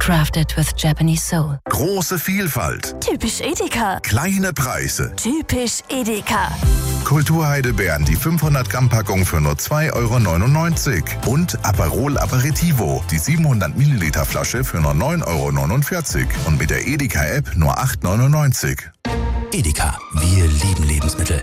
Crafted with Japanese soul. Große Vielfalt. Typisch Edeka. Kleine Preise. Typisch Edeka. Kulturheidelbeeren, die 500 Gramm Packung für nur 2,99 € und Aperol Aperitivo, die 700 Milliliter Flasche für nur 9,49 € und mit der Edeka-App nur 8,99 €. Edeka, wir lieben Lebensmittel.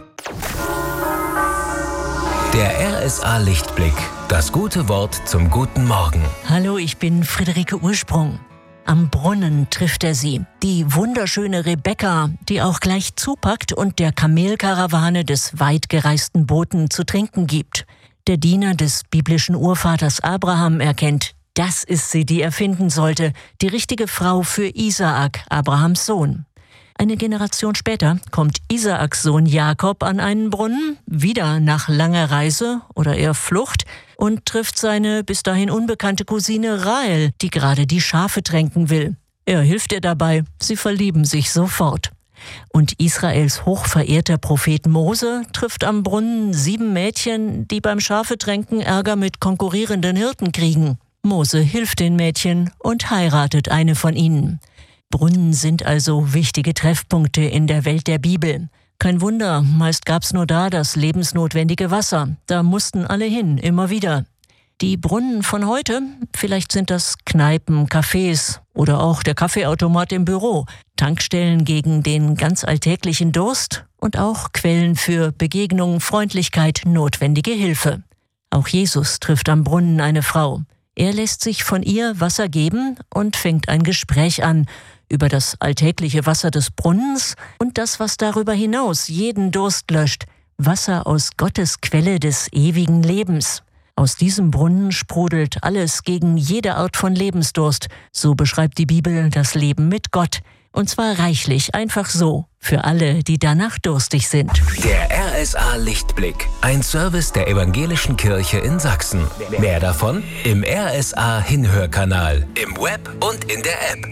Der RSA Lichtblick, das gute Wort zum guten Morgen. Hallo, ich bin Friederike Ursprung. Am Brunnen trifft er sie, die wunderschöne Rebecca, die auch gleich zupackt und der Kamelkarawane des weit gereisten Boten zu trinken gibt. Der Diener des biblischen Urvaters Abraham erkennt, das ist sie, die er finden sollte, die richtige Frau für Isaak, Abrahams Sohn. Eine Generation später kommt Isaaks Sohn Jakob an einen Brunnen, wieder nach langer Reise oder eher Flucht, und trifft seine bis dahin unbekannte Cousine Rahel, die gerade die Schafe tränken will. Er hilft ihr dabei, sie verlieben sich sofort. Und Israels hochverehrter Prophet Mose trifft am Brunnen 7 Mädchen, die beim Schafetränken Ärger mit konkurrierenden Hirten kriegen. Mose hilft den Mädchen und heiratet eine von ihnen. Brunnen sind also wichtige Treffpunkte in der Welt der Bibel. Kein Wunder, meist gab's nur da das lebensnotwendige Wasser. Da mussten alle hin, immer wieder. Die Brunnen von heute, vielleicht sind das Kneipen, Cafés oder auch der Kaffeeautomat im Büro, Tankstellen gegen den ganz alltäglichen Durst und auch Quellen für Begegnung, Freundlichkeit, notwendige Hilfe. Auch Jesus trifft am Brunnen eine Frau. Er lässt sich von ihr Wasser geben und fängt ein Gespräch an über das alltägliche Wasser des Brunnens und das, was darüber hinaus jeden Durst löscht, Wasser aus Gottes Quelle des ewigen Lebens. Aus diesem Brunnen sprudelt alles gegen jede Art von Lebensdurst. So beschreibt die Bibel das Leben mit Gott. Und zwar reichlich, einfach so, für alle, die danach durstig sind. Der RSA Lichtblick, ein Service der Evangelischen Kirche in Sachsen. Mehr davon im RSA Hinhörkanal, im Web und in der App.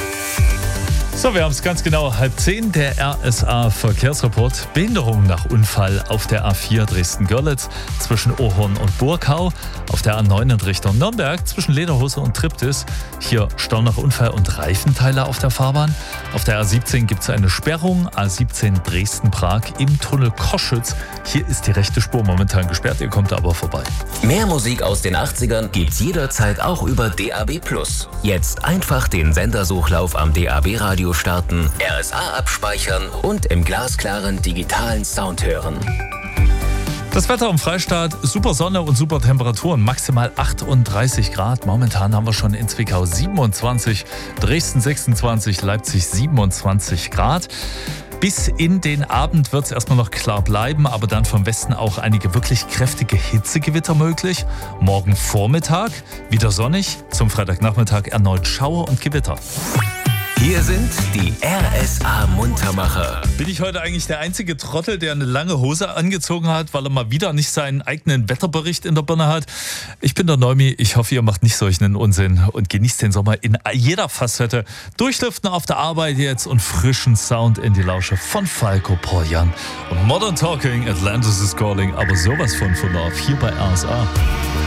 So, wir haben es ganz genau 9:30, der RSA Verkehrsreport. Behinderung nach Unfall auf der A4 Dresden-Görlitz zwischen Ohorn und Burkau, auf der A9 in Richtung Nürnberg zwischen Lederhose und Triptis. Hier Stau nach Unfall und Reifenteile auf der Fahrbahn. Auf der A17 gibt es eine Sperrung, A17 Dresden-Prag im Tunnel Koschütz. Hier ist die rechte Spur momentan gesperrt, ihr kommt aber vorbei. Mehr Musik aus den 80ern gibt's jederzeit auch über DAB+. Jetzt einfach den Sendersuchlauf am DAB-Radio starten, RSA abspeichern und im glasklaren digitalen Sound hören. Das Wetter im Freistaat, super Sonne und super Temperaturen, maximal 38 Grad. Momentan haben wir schon in Zwickau 27, Dresden 26, Leipzig 27 Grad. Bis in den Abend wird es erstmal noch klar bleiben, aber dann vom Westen auch einige wirklich kräftige Hitzegewitter möglich. Morgen Vormittag wieder sonnig, zum Freitagnachmittag erneut Schauer und Gewitter. Hier sind die RSA-Muntermacher. Bin ich heute eigentlich der einzige Trottel, der eine lange Hose angezogen hat, weil er mal wieder nicht seinen eigenen Wetterbericht in der Birne hat? Ich bin der Neumi, ich hoffe, ihr macht nicht solchen Unsinn und genießt den Sommer in jeder Facette. Durchlüften auf der Arbeit jetzt und frischen Sound in die Lausche von Falco, Paul Young und Modern Talking, Atlantis is Calling, aber sowas von Love hier bei RSA.